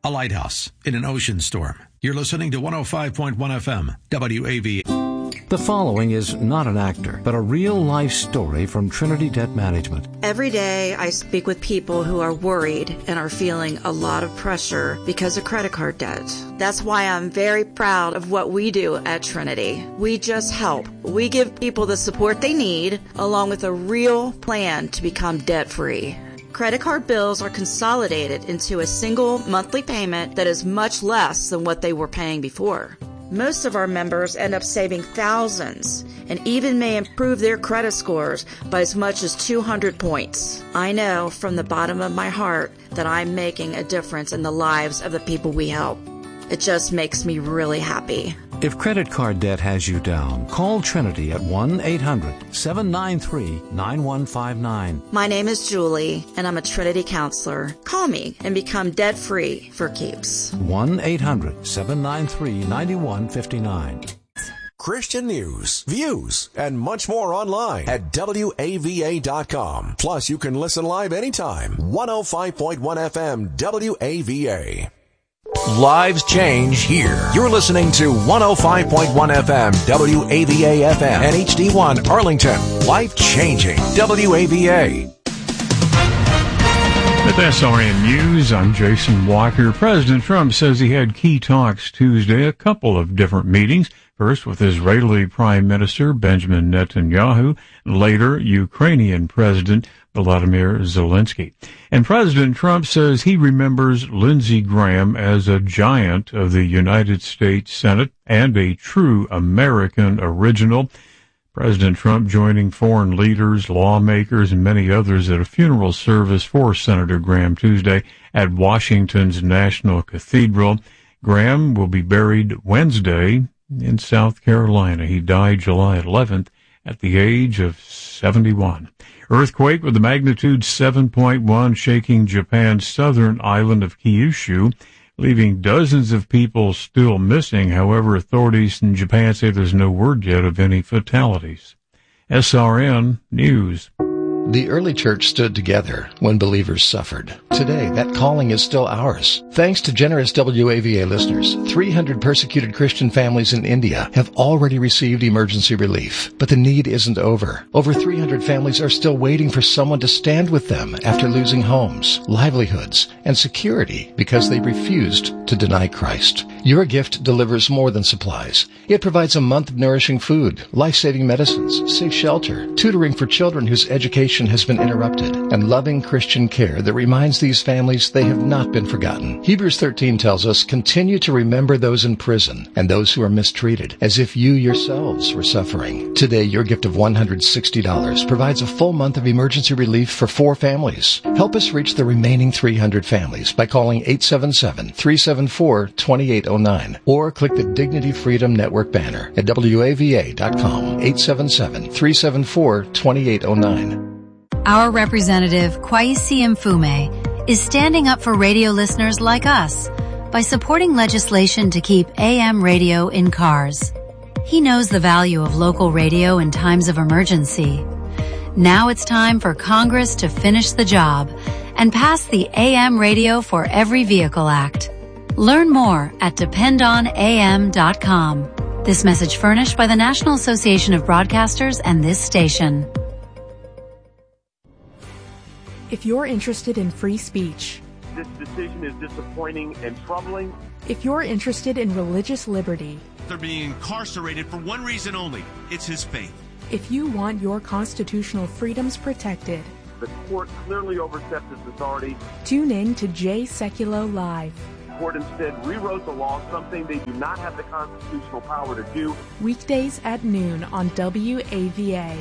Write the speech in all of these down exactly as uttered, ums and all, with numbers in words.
a lighthouse in an ocean storm. You're listening to one oh five point one F M, W A V A. The following is not an actor, but a real-life story from Trinity Debt Management. Every day I speak with people who are worried and are feeling a lot of pressure because of credit card debt. That's why I'm very proud of what we do at Trinity. We just help. We give people the support they need, along with a real plan to become debt-free. Credit card bills are consolidated into a single monthly payment that is much less than what they were paying before. Most of our members end up saving thousands and even may improve their credit scores by as much as two hundred points. I know from the bottom of my heart that I'm making a difference in the lives of the people we help. It just makes me really happy. If credit card debt has you down, call Trinity at one eight hundred seven nine three nine one five nine. My name is Julie, and I'm a Trinity counselor. Call me and become debt-free for keeps. one eight hundred seven nine three nine one five nine. Christian news, views, and much more online at W A V A dot com. Plus, you can listen live anytime. one oh five point one F M, W A V A. Lives change here. You're listening to one oh five point one F M, W A V A F M, and H D one Arlington. Life changing. W A V A. With S R N News, I'm Jason Walker. President Trump says he had key talks Tuesday, a couple of different meetings. First with Israeli Prime Minister Benjamin Netanyahu, later Ukrainian President Volodymyr Zelensky. And President Trump says he remembers Lindsey Graham as a giant of the United States Senate and a true American original. President Trump joining foreign leaders, lawmakers, and many others at a funeral service for Senator Graham Tuesday at Washington's National Cathedral. Graham will be buried Wednesday in South Carolina. He died July eleventh at the age of seventy-one. Earthquake with a magnitude seven point one shaking Japan's southern island of Kyushu, leaving dozens of people still missing. However, authorities in Japan say there's no word yet of any fatalities. S R N News. The early church stood together when believers suffered. Today, that calling is still ours. Thanks to generous W A V A listeners, three hundred persecuted Christian families in India have already received emergency relief. But the need isn't over. Over three hundred families are still waiting for someone to stand with them after losing homes, livelihoods, and security because they refused to deny Christ. Your gift delivers more than supplies. It provides a month of nourishing food, life-saving medicines, safe shelter, tutoring for children whose education has been interrupted, and loving Christian care that reminds these families they have not been forgotten. Hebrews thirteen tells us, continue to remember those in prison and those who are mistreated, as if you yourselves were suffering. Today, your gift of one hundred sixty dollars provides a full month of emergency relief for four families. Help us reach the remaining three hundred families by calling eight seven seven, three seven four, two eight zero nine or click the Dignity Freedom Network banner at W A V A dot com, eight seven seven, three seven four, two eight zero nine. Our representative, Kwesi Mfume, is standing up for radio listeners like us by supporting legislation to keep A M radio in cars. He knows the value of local radio in times of emergency. Now it's time for Congress to finish the job and pass the A M Radio for Every Vehicle Act. Learn more at depend on A M dot com. This message furnished by the National Association of Broadcasters and this station. If you're interested in free speech, this decision is disappointing and troubling. If you're interested in religious liberty, they're being incarcerated for one reason only. It's his faith. If you want your constitutional freedoms protected, the court clearly overstepped its authority. Tune in to Jay Sekulow Live. The court instead rewrote the law, something they do not have the constitutional power to do. Weekdays at noon on W A V A.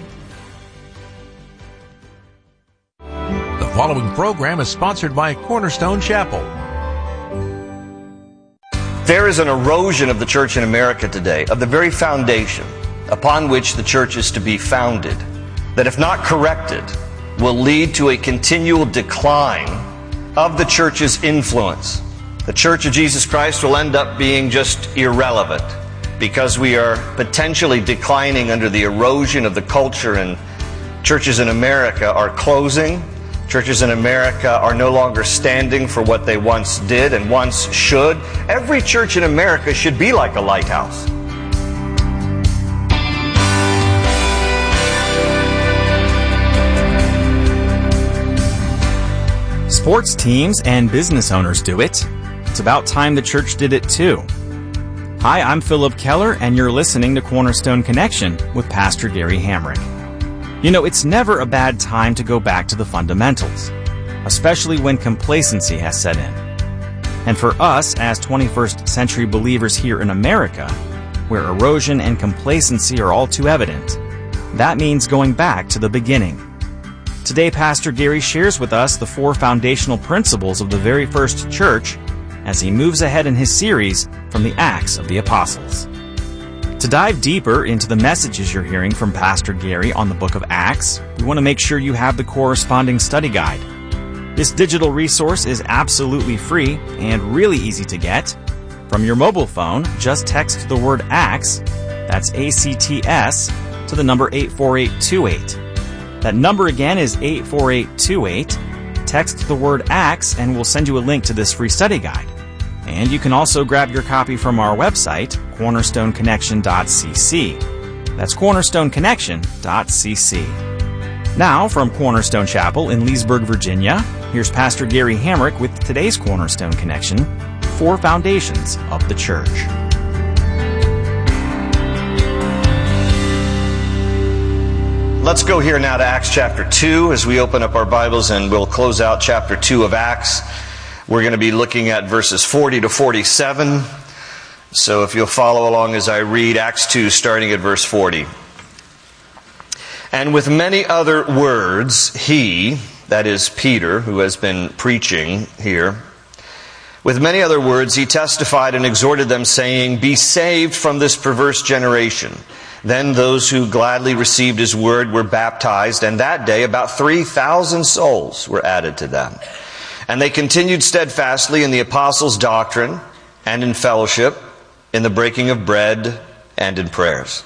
The following program is sponsored by Cornerstone Chapel. There is an erosion of the church in America today, of the very foundation upon which the church is to be founded, that if not corrected, will lead to a continual decline of the church's influence. The Church of Jesus Christ will end up being just irrelevant because we are potentially declining under the erosion of the culture, and churches in America are closing, Churches in America are no longer standing for what they once did and once should. Every church in America should be like a lighthouse. Sports teams and business owners do it. It's about time the church did it too. Hi, I'm Philip Keller, and you're listening to Cornerstone Connection with Pastor Gary Hamrick. You know, it's never a bad time to go back to the fundamentals, especially when complacency has set in. And for us, as twenty-first century believers here in America, where erosion and complacency are all too evident, that means going back to the beginning. Today, Pastor Gary shares with us the four foundational principles of the very first church as he moves ahead in his series from the Acts of the Apostles. To dive deeper into the messages you're hearing from Pastor Gary on the book of Acts, we want to make sure you have the corresponding study guide. This digital resource is absolutely free and really easy to get. From your mobile phone, just text the word Acts, that's A C T S, to the number eight four eight two eight. That number again is eight four eight two eight. Text the word Acts and we'll send you a link to this free study guide. And you can also grab your copy from our website, cornerstone connection dot c c. That's cornerstone connection dot c c. Now, from Cornerstone Chapel in Leesburg, Virginia, here's Pastor Gary Hamrick with today's Cornerstone Connection, Four Foundations of the Church. Let's go here now to Acts chapter two as we open up our Bibles, and we'll close out chapter two of Acts. We're going to be looking at verses forty to forty-seven. So if you'll follow along as I read Acts two, starting at verse forty. And with many other words, he, that is Peter, who has been preaching here, with many other words he testified and exhorted them, saying, Be saved from this perverse generation. Then those who gladly received his word were baptized, and that day about three thousand souls were added to them. And they continued steadfastly in the apostles' doctrine, and in fellowship, in the breaking of bread, and in prayers.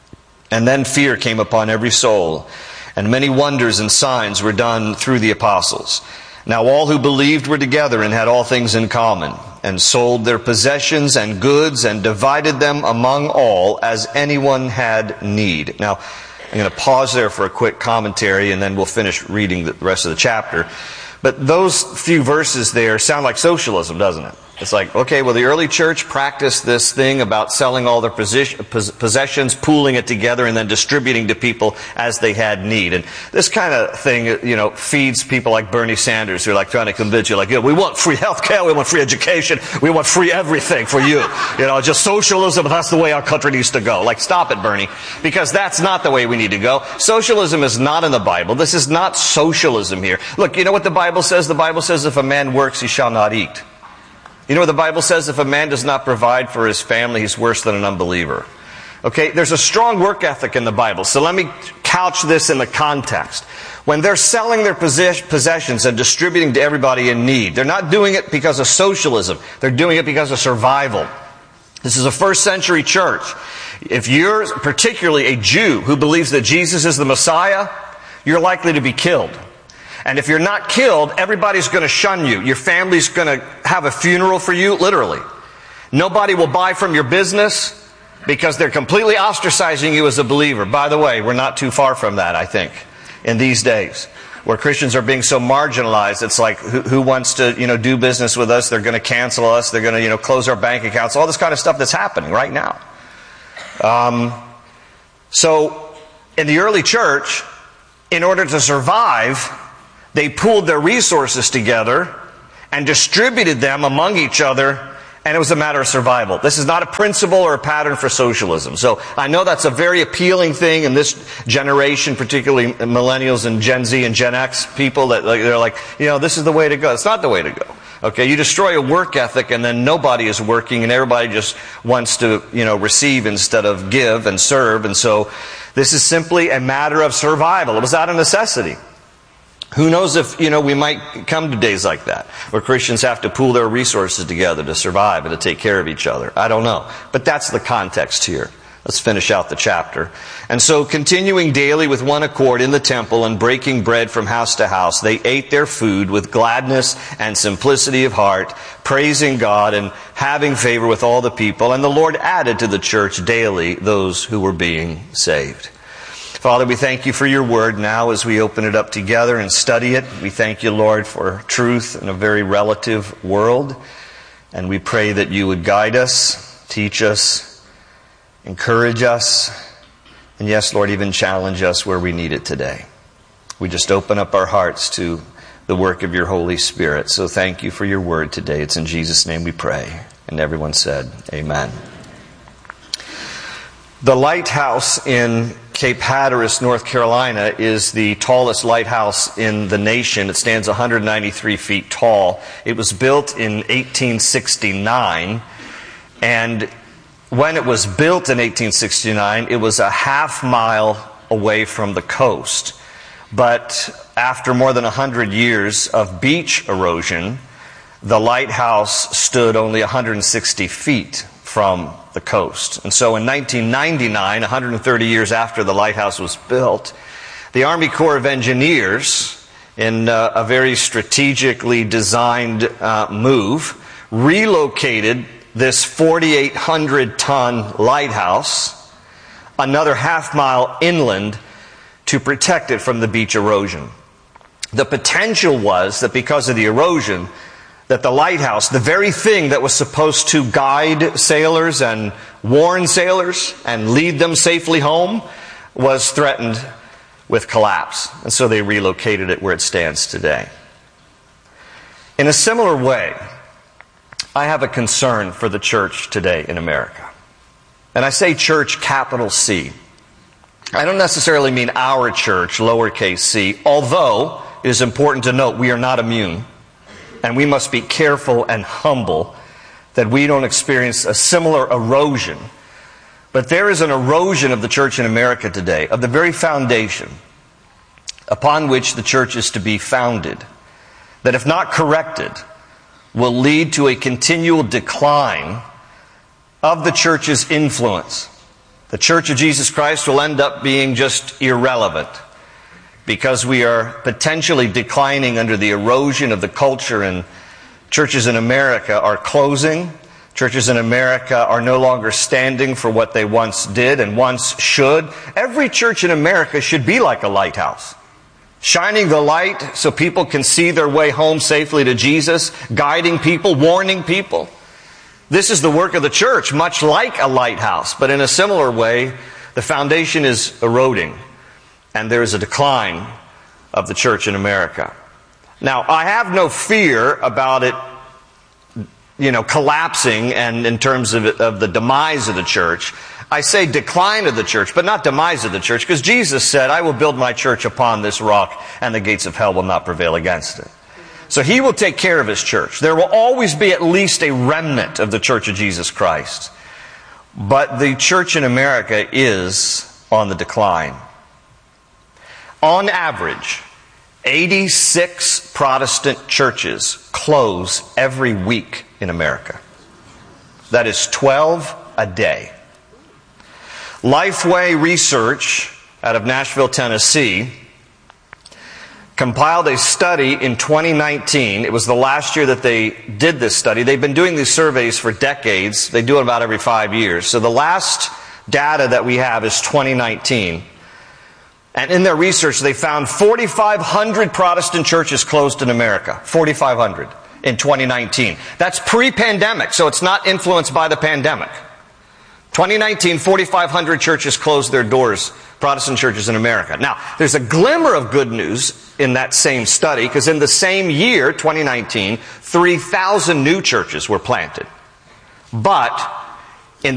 And then fear came upon every soul, and many wonders and signs were done through the apostles. Now all who believed were together and had all things in common, and sold their possessions and goods, and divided them among all as anyone had need. Now, I'm going to pause there for a quick commentary, and then we'll finish reading the rest of the chapter. But those few verses there sound like socialism, doesn't it? It's like, okay, well, the early church practiced this thing about selling all their possessions, pooling it together, and then distributing to people as they had need. And this kind of thing, you know, feeds people like Bernie Sanders, who are like trying to convince you, like, yeah, we want free health care, we want free education, we want free everything for you. You know, just socialism, that's the way our country needs to go. Like, stop it, Bernie, because that's not the way we need to go. Socialism is not in the Bible. This is not socialism here. Look, you know what the Bible says? The Bible says if a man works, he shall not eat. You know what the Bible says? If a man does not provide for his family, he's worse than an unbeliever. Okay, there's a strong work ethic in the Bible. So let me couch this in the context. When they're selling their possessions and distributing to everybody in need, they're not doing it because of socialism. They're doing it because of survival. This is a first century church. If you're particularly a Jew who believes that Jesus is the Messiah, you're likely to be killed. And if you're not killed, everybody's going to shun you. Your family's going to have a funeral for you, literally. Nobody will buy from your business because they're completely ostracizing you as a believer. By the way, we're not too far from that, I think, in these days, where Christians are being so marginalized. It's like, who, who wants to, you know, do business with us? They're going to cancel us. They're going to, you know, close our bank accounts. All this kind of stuff that's happening right now. Um, so, in the early church, in order to survive, they pooled their resources together and distributed them among each other, and it was a matter of survival. This is not a principle or a pattern for socialism. So I know that's a very appealing thing in this generation, particularly millennials and Gen Z and Gen X people, that they're like, you know, this is the way to go. It's not the way to go. Okay, you destroy a work ethic and then nobody is working and everybody just wants to, you know, receive instead of give and serve. And so this is simply a matter of survival. It was out of necessity. Who knows if, you know, we might come to days like that, where Christians have to pool their resources together to survive and to take care of each other. I don't know. But that's the context here. Let's finish out the chapter. And so, continuing daily with one accord in the temple and breaking bread from house to house, they ate their food with gladness and simplicity of heart, praising God and having favor with all the people. And the Lord added to the church daily those who were being saved. Father, we thank you for your word now as we open it up together and study it. We thank you, Lord, for truth in a very relative world. And we pray that you would guide us, teach us, encourage us, and yes, Lord, even challenge us where we need it today. We just open up our hearts to the work of your Holy Spirit. So thank you for your word today. It's in Jesus' name we pray. And everyone said, amen. The lighthouse in Cape Hatteras, North Carolina, is the tallest lighthouse in the nation. It stands one hundred ninety-three feet tall. It was built in eighteen sixty-nine, and when it was built in eighteen sixty-nine, it was a half mile away from the coast. But after more than one hundred years of beach erosion, the lighthouse stood only one hundred sixty feet from the coast. And so in nineteen ninety-nine, one hundred thirty years after the lighthouse was built, the Army Corps of Engineers, in uh, a very strategically designed uh, move, relocated this forty-eight hundred ton lighthouse another half mile inland to protect it from the beach erosion. The potential was that because of the erosion, that the lighthouse, the very thing that was supposed to guide sailors and warn sailors and lead them safely home, was threatened with collapse. And so they relocated it where it stands today. In a similar way, I have a concern for the church today in America. And I say church, capital C. I don't necessarily mean our church, lowercase c, although it is important to note we are not immune. And we must be careful and humble that we don't experience a similar erosion. But there is an erosion of the church in America today, of the very foundation upon which the church is to be founded, that if not corrected, will lead to a continual decline of the church's influence. The Church of Jesus Christ will end up being just irrelevant because we are potentially declining under the erosion of the culture, and churches in America are closing. Churches in America are no longer standing for what they once did and once should. Every church in America should be like a lighthouse, shining the light so people can see their way home safely to Jesus, guiding people, warning people. This is the work of the church, much like a lighthouse. But in a similar way, the foundation is eroding, and there is a decline of the church in America. Now, I have no fear about it, you know, collapsing and in terms of, of the demise of the church. I say decline of the church, but not demise of the church, because Jesus said, I will build my church upon this rock, and the gates of hell will not prevail against it. So he will take care of his church. There will always be at least a remnant of the Church of Jesus Christ. But the church in America is on the decline. On average, eighty-six Protestant churches close every week in America. That is twelve a day. Lifeway Research out of Nashville, Tennessee, compiled a study in twenty nineteen. It was the last year that they did this study. They've been doing these surveys for decades. They do it about every five years. So the last data that we have is twenty nineteen. And in their research, they found forty-five hundred Protestant churches closed in America. forty-five hundred in twenty nineteen. That's pre-pandemic, so it's not influenced by the pandemic. twenty nineteen, forty-five hundred churches closed their doors, Protestant churches in America. Now, there's a glimmer of good news in that same study, because in the same year, twenty nineteen, three thousand new churches were planted. But